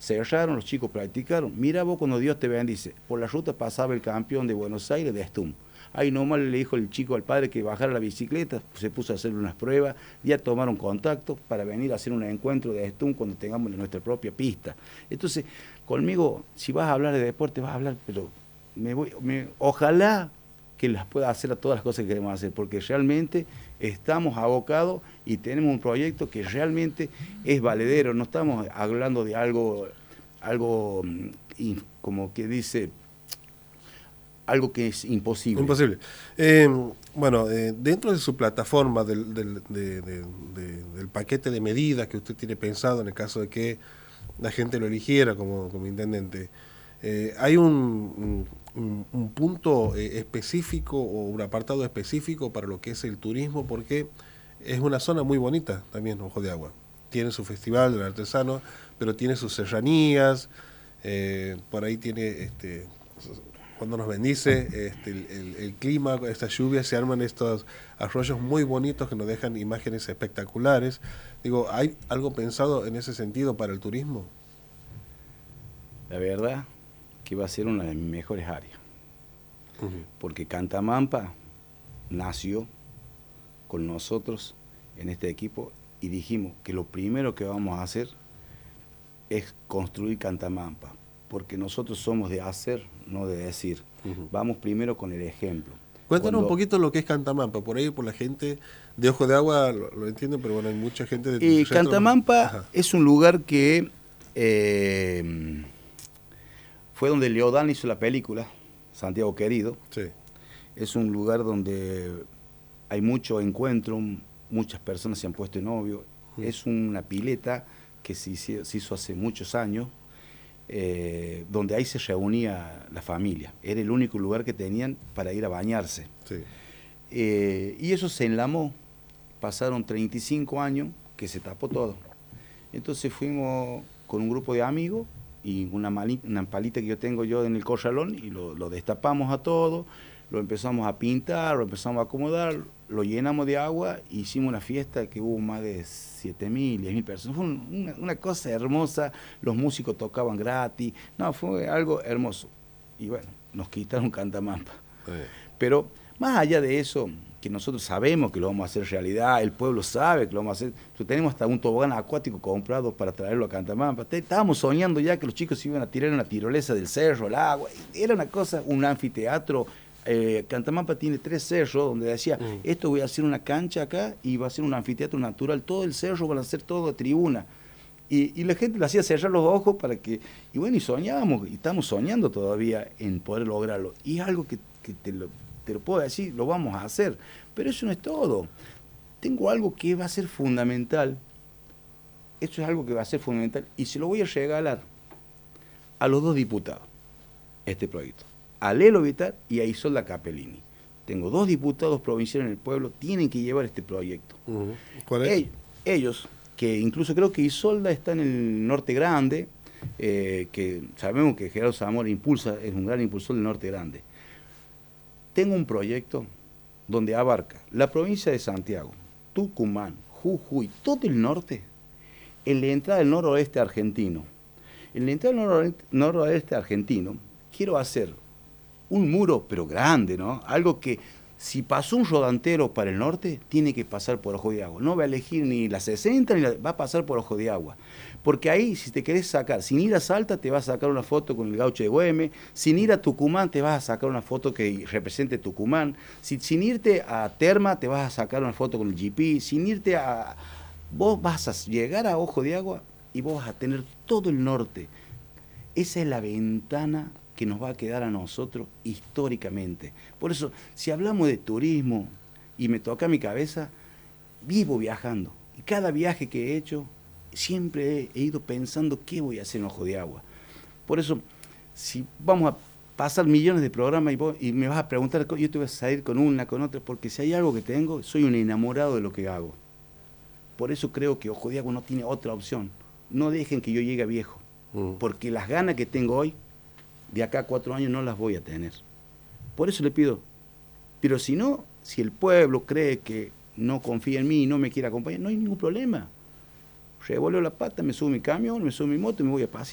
cerraron, los chicos practicaron. Mira vos cuando Dios te bendice. Por la ruta pasaba el campeón de Buenos Aires de Stum. Ahí nomás le dijo el chico al padre que bajara la bicicleta, se puso a hacer unas pruebas, ya tomaron contacto para venir a hacer un encuentro de Stum cuando tengamos nuestra propia pista. Entonces, conmigo, si vas a hablar de deporte, vas a hablar, pero ojalá que las pueda hacer a todas las cosas que queremos hacer, porque realmente estamos abocados y tenemos un proyecto que realmente es valedero, no estamos hablando de algo como que dice, algo que es imposible. Imposible. Dentro de su plataforma del paquete de medidas que usted tiene pensado en el caso de que la gente lo eligiera como intendente, ¿hay un punto específico o un apartado específico para lo que es el turismo? Porque es una zona muy bonita también, Ojo de Agua. Tiene su festival del artesano, pero tiene sus serranías, por ahí tiene, cuando nos bendice el clima, estas lluvias, se arman estos arroyos muy bonitos que nos dejan imágenes espectaculares. Digo, ¿hay algo pensado en ese sentido para el turismo? La verdad que va a ser una de mis mejores áreas, porque Cantamampa nació con nosotros en este equipo y dijimos que lo primero que vamos a hacer es construir Cantamampa, porque nosotros somos de hacer, no de decir. Vamos primero con el ejemplo. Cuéntanos un poquito lo que es Cantamampa, por ahí por la gente de Ojo de Agua lo entienden, pero bueno, hay mucha gente de Cantamampa es un lugar que fue donde Leodán hizo la película, Santiago Querido. Sí. Es un lugar donde hay mucho encuentro, muchas personas se han puesto de novio. Es una pileta que se hizo hace muchos años, donde ahí se reunía la familia. Era el único lugar que tenían para ir a bañarse. Sí. Y eso se enlamó. Pasaron 35 años que se tapó todo. Entonces fuimos con un grupo de amigos y una palita que tengo yo en el corralón y lo destapamos a todo, lo empezamos a pintar, lo empezamos a acomodar, lo llenamos de agua e hicimos una fiesta que hubo más de 7.000, 10.000 personas. Fue una cosa hermosa, los músicos tocaban gratis, no, fue algo hermoso. Y bueno, nos quitaron Cantamampa. Pero más allá de eso, que nosotros sabemos que lo vamos a hacer realidad, el pueblo sabe que lo vamos a hacer. Tenemos hasta un tobogán acuático comprado para traerlo a Cantamampa. Estábamos soñando ya que los chicos se iban a tirar en una tirolesa del cerro, al agua. Era una cosa, un anfiteatro. Cantamampa tiene 3 cerros donde decía, esto voy a hacer una cancha acá y va a ser un anfiteatro natural. Todo el cerro van a ser todo de tribuna. Y la gente le hacía cerrar los ojos para que... Y bueno, y soñábamos, y estamos soñando todavía en poder lograrlo. Y es algo que te lo puedo decir, lo vamos a hacer. Pero eso no es todo. Tengo algo que va a ser fundamental. Esto es algo que va a ser fundamental y se lo voy a regalar a los 2 diputados, este proyecto. A Lelo Vitar y a Isolda Capellini. Tengo 2 diputados provinciales en el pueblo, tienen que llevar este proyecto. ¿Cuál es? Ellos, que incluso creo que Isolda está en el Norte Grande, que sabemos que Gerardo Zamora es un gran impulsor del Norte Grande. Tengo un proyecto donde abarca la provincia de Santiago, Tucumán, Jujuy, todo el norte, en la entrada del noroeste argentino. En la entrada del noroeste argentino quiero hacer un muro, pero grande, ¿no? Algo que si pasó un rodantero para el norte, tiene que pasar por Ojo de Agua. No va a elegir ni la 60, va a pasar por Ojo de Agua. Porque ahí, si te querés sacar, sin ir a Salta, te vas a sacar una foto con el gaucho de Güemes. Sin ir a Tucumán, te vas a sacar una foto que represente Tucumán. Sin irte a Terma, te vas a sacar una foto con el GP. Sin irte a... Vos vas a llegar a Ojo de Agua y vos vas a tener todo el norte. Esa es la ventana que nos va a quedar a nosotros históricamente. Por eso, si hablamos de turismo y me toca mi cabeza, vivo viajando. Y cada viaje que he hecho, siempre he ido pensando qué voy a hacer en Ojo de Agua. Por eso, si vamos a pasar millones de programas y me vas a preguntar, yo te voy a salir con una, con otra, porque si hay algo que tengo, soy un enamorado de lo que hago. Por eso creo que Ojo de Agua no tiene otra opción. No dejen que yo llegue a viejo, porque las ganas que tengo hoy, de acá a 4 años no las voy a tener. Por eso le pido, pero si no, si el pueblo cree que no confía en mí y no me quiere acompañar, no hay ningún problema. Revuelvo la pata, me subo mi camión, me subo mi moto y me voy a pasear.